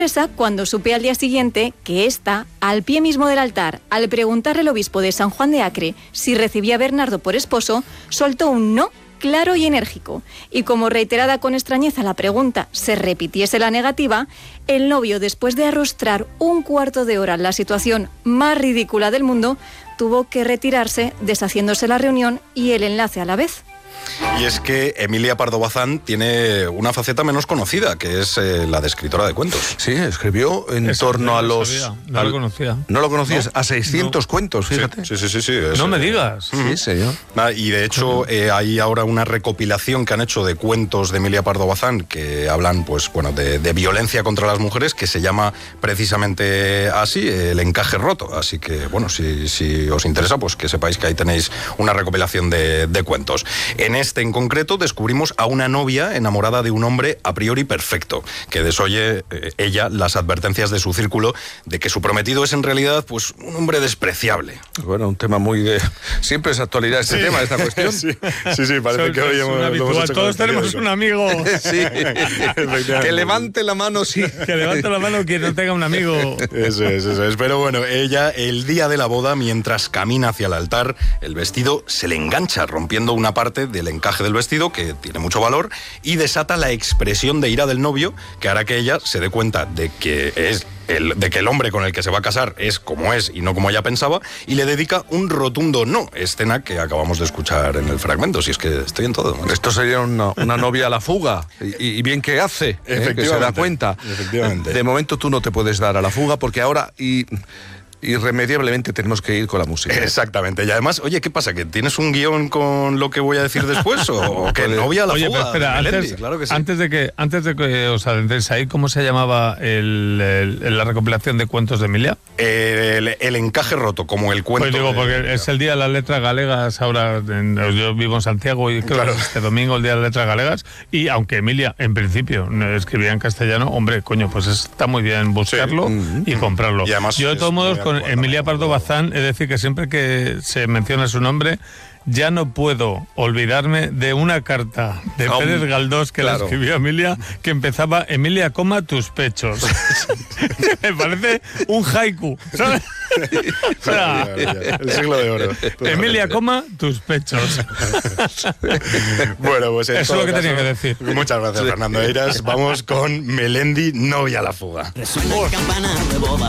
cuando supe al día siguiente que ésta, al pie mismo del altar, al preguntarle al obispo de San Juan de Acre si recibía a Bernardo por esposo, soltó un no claro y enérgico. Y como reiterada con extrañeza la pregunta se repitiese la negativa, el novio, después de arrostrar un cuarto de hora la situación más ridícula del mundo, tuvo que retirarse, deshaciéndose la reunión y el enlace a la vez. Y es que Emilia Pardo Bazán tiene una faceta menos conocida, que es la de escritora de cuentos. Sí, escribió en torno a los... No lo conocía. ¿No lo conocías? ¿No? A 600 cuentos, fíjate. Sí. No me digas. Sí, señor. Y de hecho hay ahora una recopilación que han hecho de cuentos de Emilia Pardo Bazán que hablan, pues bueno, de violencia contra las mujeres, que se llama precisamente así, El encaje roto. Así que, bueno, si os interesa, pues que sepáis que ahí tenéis una recopilación de cuentos. En este en concreto descubrimos a una novia enamorada de un hombre a priori perfecto, que desoye ella las advertencias de su círculo de que su prometido es en realidad pues un hombre despreciable. Bueno, un tema muy de... Siempre es actualidad este tema, esta cuestión. Sí, parece que hoy todos tenemos un amigo. Sí. Que levante la mano, sí. Que levante la mano quien no tenga un amigo. Eso es. Pero bueno, ella, el día de la boda, mientras camina hacia el altar, el vestido se le engancha, rompiendo una parte del encaje del vestido, que tiene mucho valor, y desata la expresión de ira del novio, que hará que ella se dé cuenta de que el hombre con el que se va a casar es como es y no como ella pensaba, y le dedica un rotundo no, escena que acabamos de escuchar en el fragmento. Si es que estoy en todo. Esto sería una novia a la fuga, y bien que hace, que se da cuenta. Efectivamente. De momento tú no te puedes dar a la fuga, porque ahora irremediablemente tenemos que ir con la música. Exactamente. Y además, oye, ¿qué pasa? ¿Que tienes un guión con lo que voy a decir después? ¿O que novia a la fuga? Pero espera, Melendi? Claro que sí. antes de que os adentréis ahí, ¿cómo se llamaba la recopilación de cuentos de Emilia? El encaje roto, como el cuento. Pues digo, porque es el Día de las Letras Galegas ahora, yo vivo en Santiago y claro, este domingo el Día de las Letras Galegas, y aunque Emilia en principio escribía en castellano, hombre, coño, pues está muy bien buscarlo y comprarlo. Y además yo de todos modos con Emilia Pardo Bazán, es decir, que siempre que se menciona su nombre, ya no puedo olvidarme de una carta de Pérez Galdós que le escribió a Emilia, que empezaba: Emilia, coma tus pechos. Me parece un haiku, ¿sabes? O sea, el siglo de oro. Emilia, coma tus pechos. Bueno, pues eso es lo que tenía que decir. Muchas gracias, Fernando Eiras. Vamos con Melendi, novia a la fuga. Resuena campana de boda,